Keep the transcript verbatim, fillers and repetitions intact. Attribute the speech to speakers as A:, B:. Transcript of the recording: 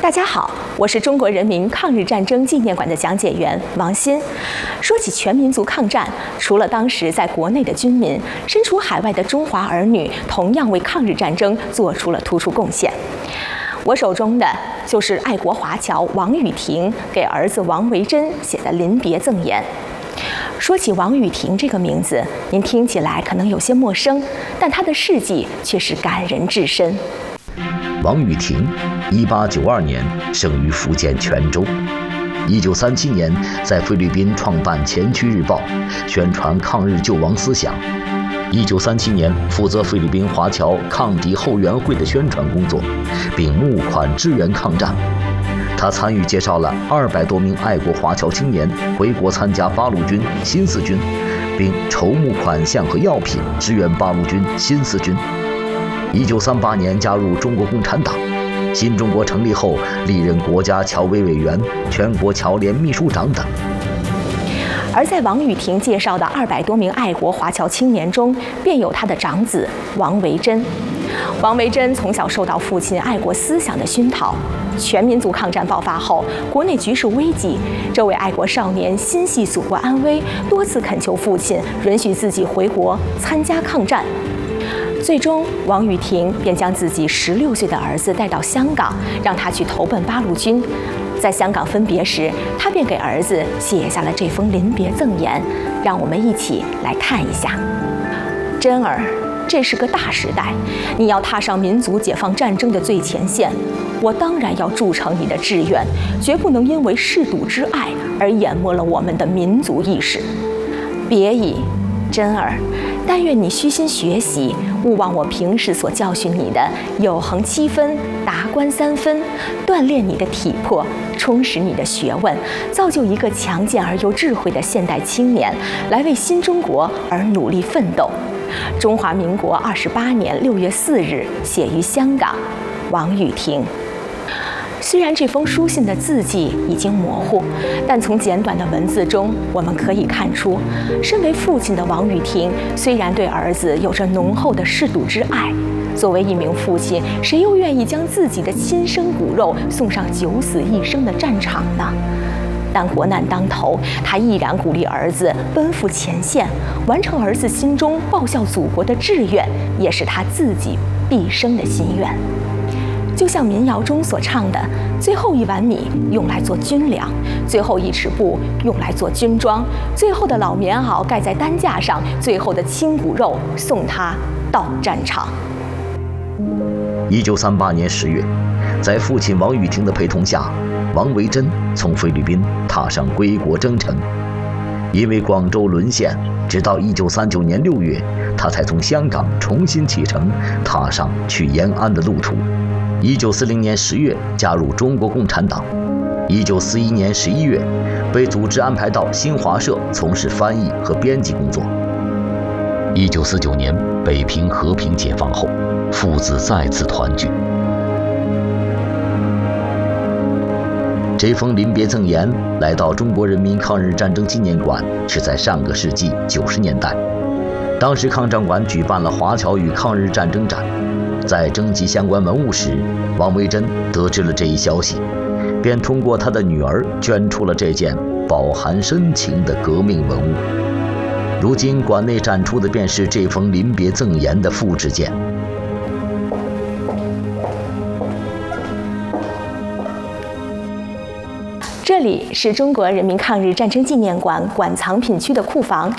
A: 大家好，我是中国人民抗日战争纪念馆的讲解员王鑫。说起全民族抗战，除了当时在国内的军民，身处海外的中华儿女同样为抗日战争做出了突出贡献。我手中的就是爱国华侨王雨婷给儿子王维珍写的临别赠言。说起王雨婷这个名字，您听起来可能有些陌生，但她的事迹却是感人至深。
B: 王雨婷，一八九二年生于福建泉州。一九三七年在菲律宾创办《前驱日报》，宣传抗日救亡思想。一九三七年负责菲律宾华侨抗敌后援会的宣传工作，并募款支援抗战。他参与介绍了二百多名爱国华侨青年回国参加八路军、新四军，并筹募款项和药品支援八路军、新四军。一九三八年加入中国共产党，新中国成立后历任国家侨委委员、全国侨联秘书长等。
A: 而在王雨婷介绍的二百多名爱国华侨青年中，便有他的长子王维珍。王维珍从小受到父亲爱国思想的熏陶，全民族抗战爆发后，国内局势危急，这位爱国少年心系祖国安危，多次恳求父亲允许自己回国参加抗战。最终，王雨婷便将自己十六岁的儿子带到香港，让他去投奔八路军。在香港分别时，他便给儿子写下了这封临别赠言，让我们一起来看一下。珍儿，这是个大时代，你要踏上民族解放战争的最前线，我当然要铸成你的志愿，绝不能因为嗜赌之爱而淹没了我们的民族意识。别矣，珍儿，但愿你虚心学习，勿忘我平时所教训你的有恒七分、达观三分，锻炼你的体魄，充实你的学问，造就一个强健而又智慧的现代青年，来为新中国而努力奋斗。中华民国二十八年六月四日，写于香港，王雨婷。虽然这封书信的字迹已经模糊，但从简短的文字中，我们可以看出，身为父亲的王雨婷虽然对儿子有着浓厚的嗜赌之爱，作为一名父亲，谁又愿意将自己的亲生骨肉送上九死一生的战场呢？但国难当头，他毅然鼓励儿子奔赴前线，完成儿子心中报效祖国的志愿，也是他自己毕生的心愿。就像民谣中所唱的，最后一碗米用来做军粮，最后一尺布用来做军装，最后的老棉袄盖在担架上，最后的亲骨肉送他到战场。
B: 一九三八年十月，在父亲王雨婷的陪同下，王维珍从菲律宾踏上归国征程。因为广州沦陷，直到一九三九年六月，他才从香港重新启程，踏上去延安的路途。一九四零年十月加入中国共产党，一九四一年十一月被组织安排到新华社从事翻译和编辑工作。一九四九年北平和平解放后，父子再次团聚。这封临别赠言来到中国人民抗日战争纪念馆是在上个世纪九十年代，当时抗战馆举办了华侨与抗日战争展。在征集相关文物时，王维珍得知了这一消息，便通过他的女儿捐出了这件饱含深情的革命文物。如今馆内展出的便是这封临别赠言的复制件。
A: 这里是中国人民抗日战争纪念馆馆藏品区的库房，